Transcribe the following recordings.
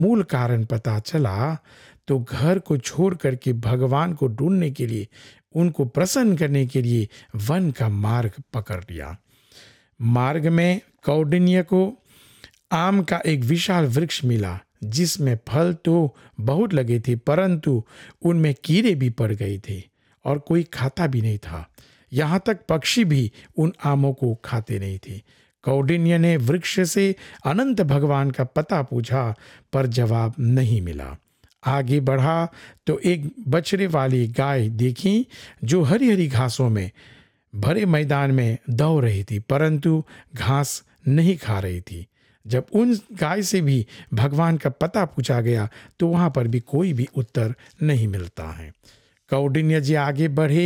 मूल कारण पता चला तो घर को छोड़ करके भगवान को ढूंढने के लिए, उनको प्रसन्न करने के लिए वन का मार्ग पकड़ लिया। मार्ग में कौंडिन्य को आम का एक विशाल वृक्ष मिला जिसमें फल तो बहुत लगे थे, परंतु उनमें कीड़े भी पड़ गए थे और कोई खाता भी नहीं था। यहाँ तक पक्षी भी उन आमों को खाते नहीं थे। कौंडिन्य ने वृक्ष से अनंत भगवान का पता पूछा पर जवाब नहीं मिला। आगे बढ़ा तो एक बछड़े वाली गाय देखी जो हरी हरी घासों में भरे मैदान में दौड़ रही थी, परंतु घास नहीं खा रही थी। जब उन गाय से भी भगवान का पता पूछा गया तो वहाँ पर भी कोई भी उत्तर नहीं मिलता है। कौंडिन्य जी आगे बढ़े,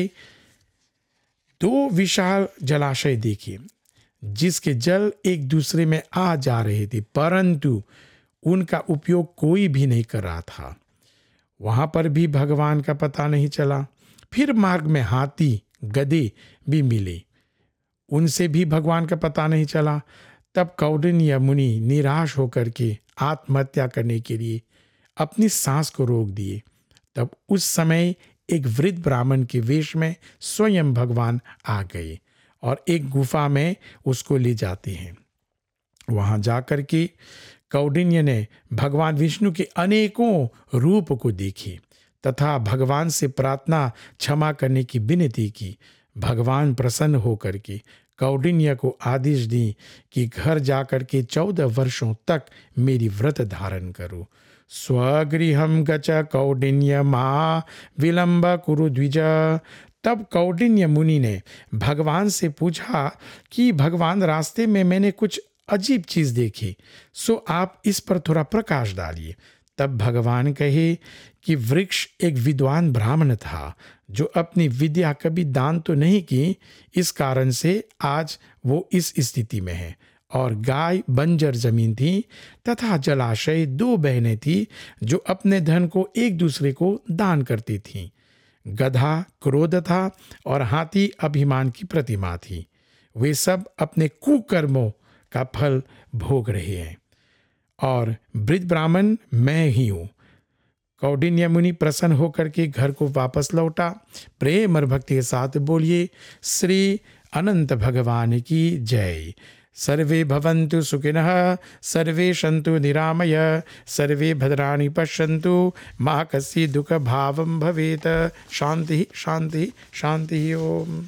दो विशाल जलाशय देखे जिसके जल एक दूसरे में आ जा रहे थे, परंतु उनका उपयोग कोई भी नहीं कर रहा था। वहां पर भी भगवान का पता नहीं चला। फिर मार्ग में हाथी गधे भी मिले, उनसे भी भगवान का पता नहीं चला। तब कौंडिन्य मुनि निराश होकर के आत्महत्या करने के लिए अपनी सांस को रोक दिए। तब उस समय एक वृद्ध ब्राह्मण के वेश में स्वयं भगवान आ गए और एक गुफा में उसको ले जाते हैं। वहां जाकर के कौंडिन्य ने भगवान विष्णु के अनेकों रूप को देखे तथा भगवान से प्रार्थना क्षमा करने की विनती की। भगवान प्रसन्न होकर के कौंडिन्य को आदेश दी कि घर जाकर के 14 वर्षों तक मेरी व्रत धारण करो। स्वगृहम गच कौंडिन्य मा विलंब कुरु द्विज। तब कौंडिन्य मुनि ने भगवान से पूछा कि भगवान, रास्ते में मैंने कुछ अजीब चीज देखी, सो आप इस पर थोड़ा प्रकाश डालिए। तब भगवान कहे कि वृक्ष एक विद्वान ब्राह्मण था जो अपनी विद्या कभी दान तो नहीं की, इस कारण से आज वो इस स्थिति में है। और गाय बंजर जमीन थी तथा जलाशय 2 बहनें थी जो अपने धन को एक दूसरे को दान करती थीं। गधा क्रोध था और हाथी अभिमान की प्रतिमा थी। वे सब अपने कुकर्मों का फल भोग रहे हैं और वृद्ध ब्राह्मण मैं ही हूँ। कौंडिन्य मुनि प्रसन्न होकर के घर को वापस लौटा। प्रेम और भक्ति के साथ बोलिए श्री अनंत भगवान की जय। सर्वे भवन्तु सुखिनः, सर्वे सन्तु निरामय, सर्वे भद्राणि पश्यन्तु, मा कस्य दुःखभावं भवेत्। शांति शांति शांति। ओम।